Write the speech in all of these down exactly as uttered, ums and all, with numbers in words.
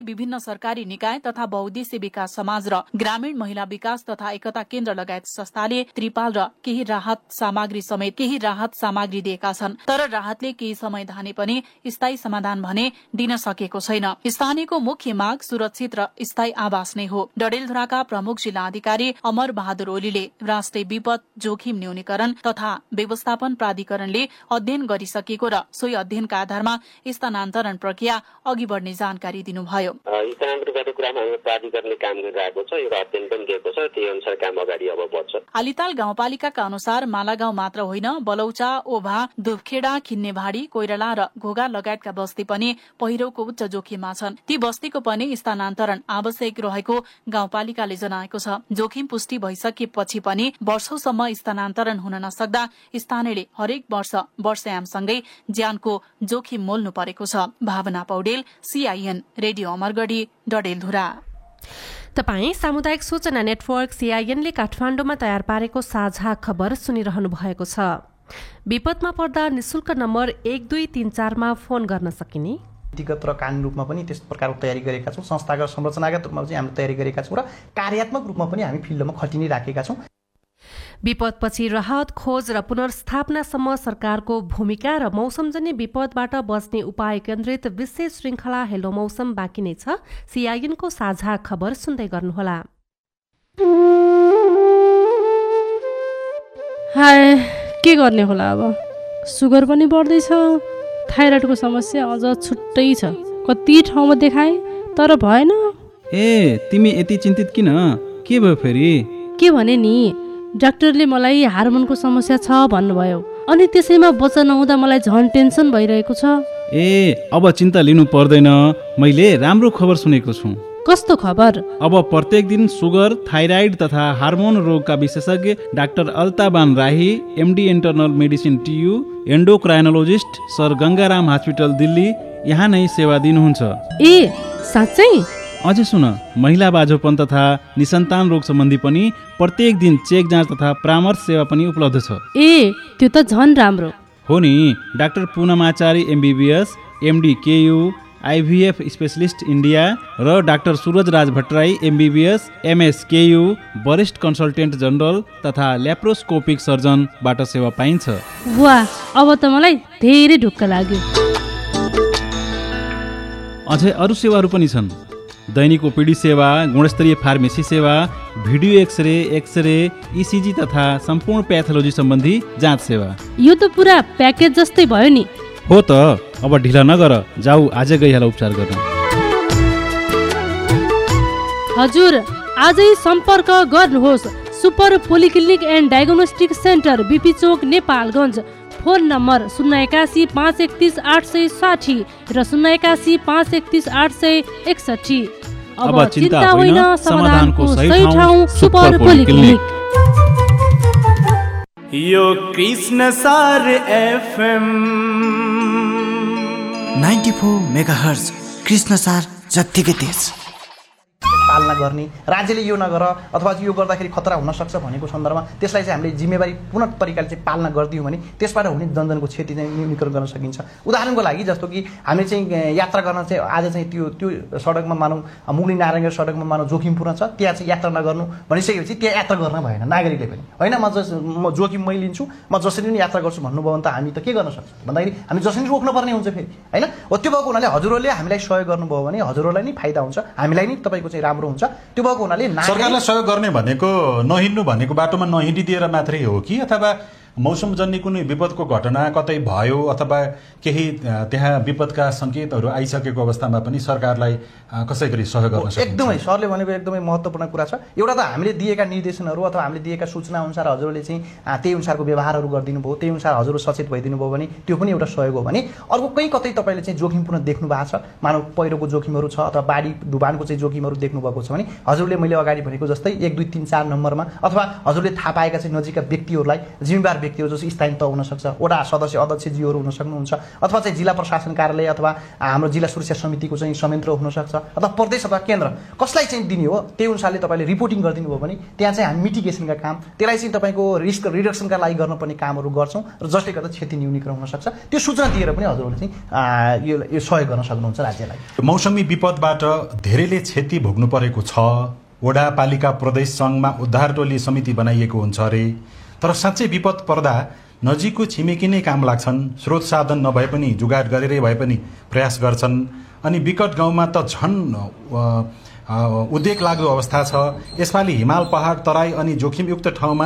विभिन्न सरकारी निकाय तथा बहुद्देश्य विकास समाज र ग्रामीण महिला विकास तथा एकता केन्द्र लगायत संस्थाले त्रिपाल र केही राहत सामग्री समेत केही राहत सामग्री दिएका छन्। तर राहतले केही समय धाने पनि स्थायी समाधान भने दिन सकेको छैन। स्थानीयको मुख्य माग सुरक्षित र स्थायी आवास नै हो। डडेलधुराका प्रमुख जिल्ला अधिकारी अमर बहादुर ओलीले राष्ट्रिय विपद जोखिम न्यूनीकरण तथा व्यवस्थापन प्राधिकरणले अध्ययन गरिसकेको र सोही अध्ययनका आधारमा स्थानान्तरण प्रक्रिया अघि बढ्ने जानकारी दिनुभयो। स्थानान्तरण गर्ने कुरामा हाम्रो प्राधिकरणले काम गरिरहेको छ, एउटा अध्ययन पनि दिएको छ, त्यही अनुसार काम अगाडि अब बढ्छ। आलिताल गाउँपालिकाका अनुसार मालागाउँ मात्र होइन, बलौचा, ओभा, दुबखेडा, खिन्नेभाडी, कोइराला र घोगा लगायतका बस्ती पनि पहिरोको उच्च जोखिममा छन्। ती बस्तीको पनि स्थानान्तरण आवश्यक रहेको गाउँपालिकाले जनाएको छ। जोखिम पुष्टि भइसकेपछि पनि वर्षौसम्म स्थानान्तरण हुन नसक्दा स्थानीयले हरेक वर्ष वर्षायामसँगै ज्यानको जोखिम मोल्नु परेको छ। भावना पौडेल, सीआईएन रेडियो अमरगढी, डडेलधुरा। तपाई सामुदायिक सूचना नेटवर्क सीआईएनले काठमाडौँमा तयार पारेको साझा खबर सुनिरहनु भएको छ। विपदमा पर्दा निशुल्क नम्बर एक दुई तीन चारमा फोन गर्न सकिने नीतिगत र कानुनी रूपमा पनि त्यस प्रकारको तयारी गरेका छौँ। संस्थागत संरचनागत रूपमा चाहिँ हामीले तयारी गरेका छौँ र कार्यात्मक रूपमा पनि हामी फिल्डमा खटि नै राखेका छौँ। विपदपछि राहत खोज र पुनर्स्थापनासम्म सरकारको भूमिका र मौसमजन्य विपदबाट बच्ने उपाय केन्द्रित विशेष श्रृङ्खला हेलो मौसम बाँकी नै छ। सीआईएनको साझा खबर सुन्दै गर्नुहोला। हाय, के गर्ने होला अब? सुगर पनि बढ्दैछ, थाइरोइडको समस्या अझ छुट्टै छ। कति ठाउँमा देखाए तर भएन। ए, तिमी यति चिन्तित किन? के भयो फेरि? के भने नि, डाक्टरले मलाई हार्मोनको समस्या छ भन्नुभयो, अनि त्यसैमा बच्चा नहुँदा मलाई झन् टेन्सन भइरहेको छ। ए, अब चिन्ता लिनु पर्दैन, मैले राम्रो खबर सुनेको छु। कस्तो खबर? अब प्रत्येक दिन सुगर, थाइराइड तथा हार्मोन रोगका विशेषज्ञ डाक्टर अल्ताबान राही, MD internal medicine TU, एन्डोक्राइनोलोजिस्ट sir Gangaram hospital Delhi यहाँ नै सेवा दिनुहुन्छ। ए, साँच्चै? अझै सुन, महिला बाझोपन तथा निसन्तान रोग सम्बन्धी पनि प्रत्येक दिन चेक जाँच तथा परामर्श सेवा पनि उपलब्ध छ। ए, त्यो त झन् राम्रो हो नि। Doctor पूनमाचारी MBBS, MD KU, IVF specialist India र डाक्टर सूरज राज भट्टराई एमबीबीएस, एमएस केयु, वरिष्ठ कन्सल्टेन्ट जनरल तथा ल्याप्रोस्कोपिक सर्जनबाट सेवा पाइन्छ। वाह, अब त मलाई धेरै ढुक्क लाग्यो। अझै अरू सेवाहरू पनि छन्। दैनिक ओपीडी सेवा, गुणस्तरीय फार्मेसी सेवा, भिडियो एक्सरे, एक्सरे, इसिजी तथा सम्पूर्ण प्याथोलोजी सम्बन्धी जाँच सेवा। यो त पुरा प्याकेज जस्तै भयो नि। हो त, अब ढिला नगर, जाऊ आजै गइहाल उपचार गर्न। हजुर, आजै सम्पर्क गर्नुहोस् super polyclinic and diagnostic centre, BP Chowk, Nepalgunj. Phone number शून्य एकासी पाँच एकतिस आठ सय साठी र शून्य एकासी पाँच एकतिस आठ सय एकसठी। अब चिन्ता होइन, समाधानको सही ठाउँ सुपर पोलिक्लिनिक। यो कृष्ण सार FM ninety four megahertz, Krishna सार जत्तिकै तेज। पालना गर्ने, राज्यले यो नगर अथवा यो गर्दाखेरि खतरा हुन सक्छ भनेको सन्दर्भमा त्यसलाई चाहिँ हामीले जिम्मेवारी पूर्ण तरिकाले चाहिँ पालना गरिदियौँ भने त्यसबाट हुने जनजनको क्षति चाहिँ न्यूनीकरण गर्न सकिन्छ। उदाहरणको लागि जस्तो कि हामीले चाहिँ यात्रा गर्न चाहिँ आज चाहिँ त्यो त्यो सडकमा मानौँ मुगली नारायणगढ सडकमा मानौँ जोखिमपूर्ण छ, त्यहाँ चाहिँ यात्रा नगर्नु भनिसकेपछि त्यहाँ यात्रा गर्न भएन नागरिकले पनि। होइन, म जस म जोखिम मै लिन्छु, म जसरी पनि यात्रा गर्छु भन्नुभयो भने त हामी त के गर्न सक्छौँ भन्दाखेरि हामी जसरी रोक्नुपर्ने हुन्छ फेरि। होइन, हो त्यो भएको हुनाले हजुरहरूले हामीलाई सहयोग गर्नुभयो भने हजुरहरूलाई नै फाइदा हुन्छ, हामीलाई नै तपाईँको चाहिँ राम्रो हुन्छ। त्यो भएको हुनाले सरकारलाई सहयोग गर्ने भनेको नहिँड्नु भनेको बाटोमा नहिँडिदिएर मात्रै हो कि अथवा मौसमजन्य कुनै विपदको घटना कतै भयो अथवा केही त्यहाँ विपदका सङ्केतहरू आइसकेको अवस्थामा पनि सरकारलाई कसै गरी सहयोग गर्न सकिन्छ? एकदमै सरले भनेको एकदमै महत्त्वपूर्ण कुरा छ। एउटा त हामीले दिएका निर्देशनहरू अथवा हामीले दिएका सूचना अनुसार हजुरहरूले चाहिँ त्यही अनुसारको व्यवहारहरू गरिदिनु भयो, त्यही अनुसार हजुरहरू सचेत भइदिनु भयो भने त्यो पनि एउटा सहयोग हो भने अर्को कहीँ कतै तपाईँले चाहिँ जोखिमपूर्ण देख्नु भएको छ, मानव पहिरोको जोखिमहरू छ अथवा बाढी डुबानको चाहिँ जोखिमहरू देख्नु भएको छ भने हजुरले मैले अगाडि भनेको जस्तै एक दुई तिन चार नम्बरमा अथवा हजुरले थाहा पाएका चाहिँ नजिकका व्यक्तिहरूलाई जिम्मेवार व्यक्तिहरू जस्तो स्थानीय तह हुनसक्छ, वडा सदस्य अध्यक्षज्यूहरू हुन सक्नुहुन्छ, अथवा चाहिँ जिल्ला प्रशासन कार्यालय अथवा हाम्रो जिल्ला सुरक्षा समितिको चाहिँ संयन्त्र हुनसक्छ, अथवा प्रदेश अथवा केन्द्र कसलाई चाहिँ दिने हो त्यही अनुसारले तपाईँले रिपोर्टिङ गरिदिनु भयो भने त्यहाँ चाहिँ हामी मिटिगेसनका काम त्यसलाई चाहिँ तपाईँको रिस्क रिडक्सनका लागि गर्नुपर्ने कामहरू गर्छौँ र जसले गर्दा क्षति न्यूनीकरण हुनसक्छ। त्यो सूचना दिएर पनि हजुरहरूले चाहिँ यो यो सहयोग गर्न सक्नुहुन्छ राज्यलाई। मौसमी विपदबाट धेरैले क्षति भोग्नु परेको छ। वडा पालिका प्रदेश सङ्घमा उद्धार टोली समिति बनाइएको हुन्छ अरे, तर साँच्चै विपद पर्दा नजिकको छिमेकी नै काम लाग्छन्। स्रोत साधन नभए पनि जुगाड गरेरै भए पनि प्रयास गर्छन्। अनि विकट गाउँमा त झन् उद्वेग लाग्दो अवस्था छ। यसपालि हिमाल पहाड तराई अनि जोखिमयुक्त ठाउँमा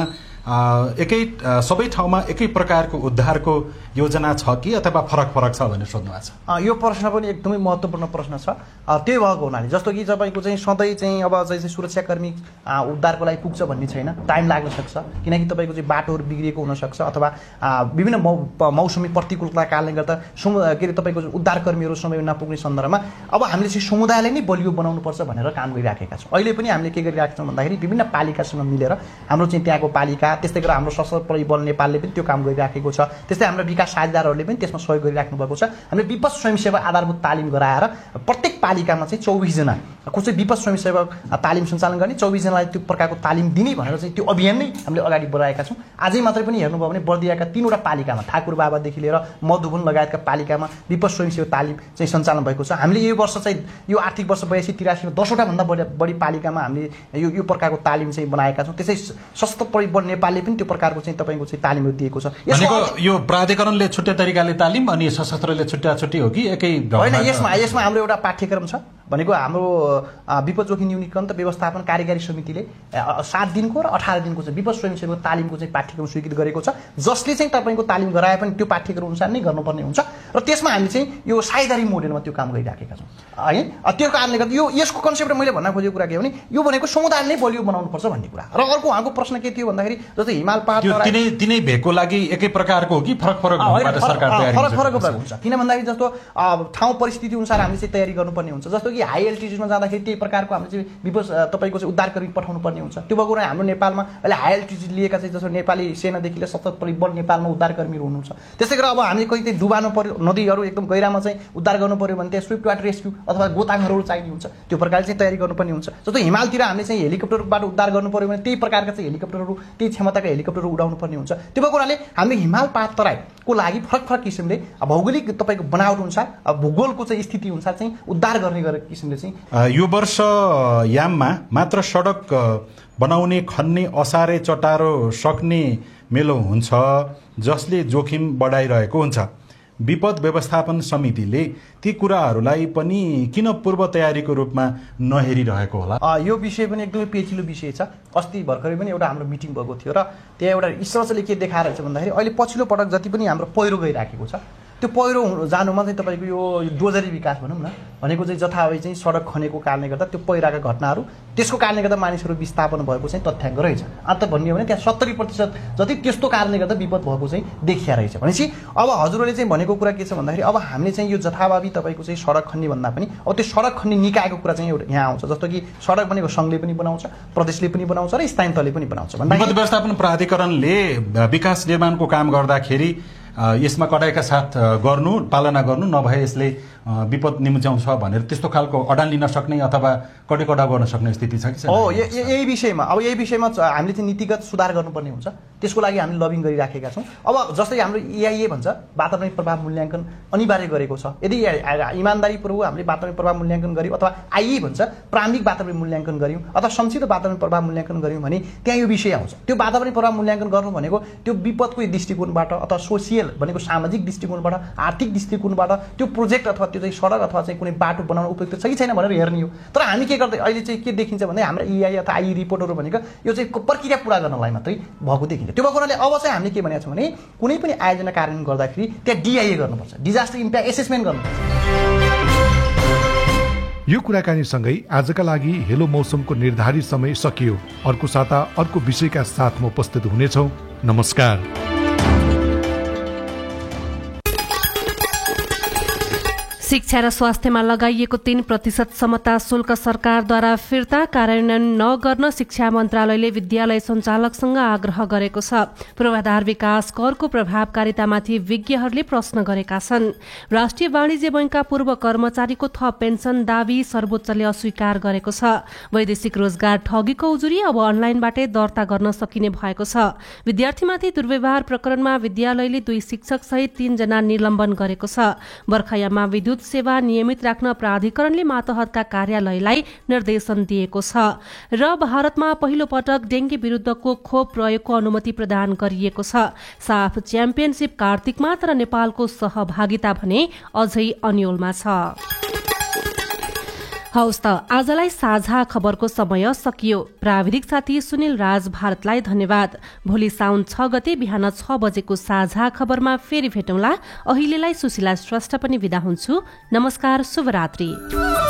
एकै सबै ठाउँमा एकै प्रकारको उद्धारको योजना छ कि अथवा फरक फरक छ भनेर सोध्नु भएको छ। यो प्रश्न पनि एकदमै महत्त्वपूर्ण प्रश्न छ। त्यही भएको हुनाले जस्तो कि तपाईँको चाहिँ सधैँ चाहिँ अब चाहिँ सुरक्षाकर्मी उद्धारको लागि पुग्छ भन्ने छैन, टाइम लाग्न सक्छ। किनकि तपाईँको चाहिँ बाटोहरू बिग्रिएको हुनसक्छ अथवा विभिन्न मौ मौसमी प्रतिकूलताका कारणले गर्दा समु के अरे तपाईँको उद्धारकर्मीहरू समय नपुग्ने सन्दर्भमा अब हामीले चाहिँ समुदायलाई नै बलियो बनाउनुपर्छ भनेर काम गरिराखेका छौँ। अहिले पनि हामीले के गरिरहेका छौँ भन्दाखेरि विभिन्न पालिकासँग मिलेर हाम्रो चाहिँ त्यहाँको पालिका, त्यस्तै गरेर हाम्रो सशस्त्र परिबल नेपालले पनि त्यो काम गरिराखेको छ। त्यस्तै हाम्रो विकास साझेदारहरूले पनि त्यसमा सहयोग गरिराख्नु भएको छ। हामीले विपद स्वयंसेवक आधारभूत तालिम गराएर प्रत्येक पालिकामा चाहिँ चौबिसजना को चाहिँ विपद स्वयंसेवक तालिम सञ्चालन गर्ने, चौबिसजनालाई त्यो प्रकारको तालिम दिने भनेर चाहिँ त्यो अभियान नै हामीले अगाडि बढाएका छौँ। आजै मात्रै पनि हेर्नुभयो भने बर्दियाका तीनवटा पालिकामा ठाकुर बाबादेखि लिएर मधुबन लगायतका पालिकामा विपद स्वयंसेवक तालिम चाहिँ सञ्चालन भएको छ। हामीले यो वर्ष चाहिँ यो आर्थिक वर्ष बयासी तिरासीमा दसवटा भन्दा बढी बढी पालिकामा हामीले यो यो प्रकारको तालिम चाहिँ बनाएका छौँ। त्यसै सशस्त्र परिबल नेपालले पनि त्यो प्रकारको चाहिँ तपाईँको चाहिँ तालिमहरू दिएको छ। यसको यो प्राधिकरणले छुट्टै तरिकाले तालिम अनि सशस्त्रले छुट्टा छुट्टी हो कि एकै? होइन, यसमा यसमा हाम्रो एउटा पाठ्यक्रम छ भनेको हाम्रो विपद जोखिम न्यूनीकरण त व्यवस्थापन कार्यकारी समितिले सात दिनको र अठार दिनको चाहिँ विपद स्वयंसेवक तालिमको चाहिँ पाठ्यक्रम स्वीकृत गरेको छ, जसले चाहिँ तपाईँको तालिम गराए पनि त्यो पाठ्यक्रम अनुसार नै गर्नुपर्ने हुन्छ। र त्यसमा हामी चाहिँ यो साझेदारी मोडेलमा त्यो काम गरिराखेका छौँ है। त्यो कारणले गर्दा यो यसको कन्सेप्ट मैले भन्न खोजेको कुरा के हो भने यो भनेको समुदायले नै बलियो बनाउनुपर्छ भन्ने कुरा। र अर्को उहाँको प्रश्न के थियो भन्दाखेरि जस्तै हिमाल पहाड तिनै तिनै भेगको लागि एकै प्रकारको हो कि फरक फरक सरकार तयारी फरक फरक हुन्छ? किन भन्दाखेरि जस्तो ठाउँ परिस्थिति अनुसार हामीले चाहिँ तयारी गर्नुपर्ने हुन्छ। जस्तो कि हाई एल्टिट्युडमा जाँदाखेरि त्यही प्रकारको हामीले चाहिँ विपद तपाईँको चाहिँ उद्धारकर्मी पठाउनु पर्ने हुन्छ। त्यो भएको हाम्रो नेपालमा अहिले हाई एल्टिट्युड लिएका चाहिँ जस्तो नेपाली सेनादेखि लिएर सशस्त्र परिबल नेपालमा उद्धारकर्मीहरू हुनुहुन्छ। त्यसै गरेर अब हामीले कहीँ चाहिँ डुबानु पर्यो, नदीहरू एकदम गहिरामा चाहिँ उद्धार गर्नु पर्यो भने त्यहाँ स्विफ्ट वाटर रेस्क्यु अथवा गोताखोरहरू चाहिने हुन्छ। त्यो प्रकारले चाहिँ तयारी गर्नुपर्ने हुन्छ। जस्तो हिमालतिर हामीले चाहिँ हेलिकप्टरबाट उद्धार गर्नु पर्यो भने त्यही प्रकारका चाहिँ हेलिकप्टरहरू, त्यही क्षमताका हेलिकप्टरहरू उडाउनु पर्ने हुन्छ। त्यो भएको हुनाले हामीले हिमाल पहाड तराईको लागि फरक फरक किसिमले भौगोलिक तपाईँको बनावट अनुसार भूगोलको चाहिँ स्थिति अनुसार चाहिँ उद्धार गर्ने गरेको किसिमले चाहिँ यो वर्ष याममा मात्र सडक बनाउने खन्ने असारे चटारो सक्ने मेलो हुन्छ, जसले जोखिम बढाइरहेको हुन्छ। विपद व्यवस्थापन समितिले ती कुराहरूलाई पनि किन पूर्व तयारीको रूपमा नहेरिरहेको होला? यो विषय पनि एकदमै पेचिलो विषय छ। अस्ति भर्खरै पनि एउटा हाम्रो मिटिङ भएको थियो र त्यहाँ एउटा रिसर्चले के देखाएर छ भन्दाखेरि अहिले पछिल्लो पटक जति पनि हाम्रो पहिरो गइराखेको छ त्यो पहिरो जानुमा चाहिँ तपाईँको यो डोजरी विकास भनौँ न भनेको चाहिँ जथाभावी चाहिँ सडक खनेको कारणले गर्दा त्यो पहिराका घटनाहरू त्यसको कारणले गर्दा मानिसहरू विस्थापन भएको चाहिँ तथ्याङ्क रहेछ। अन्त भन्ने हो भने त्यहाँ सत्तरी प्रतिशत जति त्यस्तो कारणले गर्दा विपद भएको चाहिँ देखिया रहेछ। भनेपछि अब हजुरहरूले चाहिँ भनेको कुरा के छ भन्दाखेरि अब हामीले चाहिँ यो जथाभावी तपाईँको चाहिँ सडक खन्ने भन्दा पनि अब त्यो सडक खन्ने निकायको कुरा चाहिँ एउटा यहाँ आउँछ। जस्तो कि सडक भनेको सङ्घले पनि बनाउँछ, प्रदेशले पनि बनाउँछ र स्थानीय तहले पनि बनाउँछ। विपद व्यवस्थापन प्राधिकरणले विकास निर्माणको काम गर्दाखेरि यसमा कडाइका साथ गर्नु पालना गर्नु नभए यसले विपद निम्च्याउँछ भनेर त्यस्तो खालको अडान लिन सक्ने अथवा कडी कडा गर्न सक्ने स्थिति छ कि छैन? हो, यही विषयमा अब यही विषयमा हामीले चाहिँ नीतिगत सुधार गर्नुपर्ने हुन्छ। त्यसको लागि हामीले लबिङ गरिराखेका छौँ। अब जस्तै हाम्रो इआइए भन्छ वातावरणीय प्रभाव मूल्याङ्कन अनिवार्य गरेको छ। यदि इमान्दारीपूर्वक हामीले वातावरणीय प्रभाव मूल्याङ्कन गऱ्यौँ अथवा आइए भन्छ प्रारम्भिक वातावरणीय मूल्याङ्कन गऱ्यौँ अथवा संक्षिप्त वातावरणीय प्रभाव मूल्याङ्कन गऱ्यौँ भने त्यहाँ यो विषय आउँछ। त्यो वातावरणीय प्रभाव मूल्याङ्कन गर्नु भनेको त्यो विपदको दृष्टिकोणबाट अथवा सोसियल भनेको सामाजिक दृष्टिकोणबाट, आर्थिक दृष्टिकोणबाट त्यो प्रोजेक्ट अथवा त्यो चाहिँ सडक अथवा चाहिँ कुनै बाटो बनाउन उपयुक्त छ कि छैन भनेर हेर्ने हो। तर हामी के गर्दै अहिले चाहिँ के देखिन्छ भने हाम्रो इआई अथवा आइ रिपोर्टहरू भनेको यो चाहिँ प्रक्रिया पुरा गर्नलाई मात्रै भएको देखिन्छ। त्यो भएको हुनाले अब चाहिँ हामीले के भनेको छौँ भने कुनै पनि आयोजना कार्यान्वयन गर्दाखेरि त्यहाँ डिआइए गर्नुपर्छ, डिजास्टर इम्प्याक्ट एसेसमेन्ट गर्नुपर्छ। यो कुराकानीसँगै आजका लागि हेलो मौसमको निर्धारित समय सकियो। अर्को साता अर्को विषयका साथ म उपस्थित हुनेछौँ। नमस्कार। शिक्षा र स्वास्थ्यमा लगाइएको तीन प्रतिशत समता शुल्क सरकारद्वारा फिर्ता कार्यान्वयन नगर्न शिक्षा मन्त्रालयले विद्यालय सञ्चालकसँग आग्रह गरेको छ। पूर्वाधार विकास करको प्रभावकारितामाथि विज्ञहरूले प्रश्न गरेका छन्। राष्ट्रिय वाणिज्य बैंकका पूर्व कर्मचारीको थप पेन्सन दावी सर्वोच्चले अस्वीकार गरेको छ। वैदेशिक रोजगार ठगीको उजुरी अब अनलाइनबाटै दर्ता गर्न सकिने भएको छ। विद्यार्थीमाथि दुर्व्यवहार प्रकरणमा विद्यालयले दुई शिक्षक सहित तीनजना निलम्बन गरेको छ। बर्खायाममा विद्युत सेवा नियमित राख्न प्राधिकरणले मातहतका कार्यालयलाई निर्देशन दिएको छ। र भारतमा पहिलो पटक डेंगी विरुद्धको खोप प्रयोगको अनुमति प्रदान गरिएको छ। साफ च्याम्पियनशिप कार्तिकमा, तर नेपालको सहभागिता भने अझै अन्योलमा छ। हौस् त आजलाई साझा खबरको समय सकियो। प्राविधिक साथी सुनिल राज भारतलाई धन्यवाद। भोलि साउन छ गते बिहान छ बजेको साझा खबरमा फेरि भेटौँला। अहिलेलाई सुशीला श्रेष्ठ पनि बिदा हुन्छु। नमस्कार, शुभरात्रि।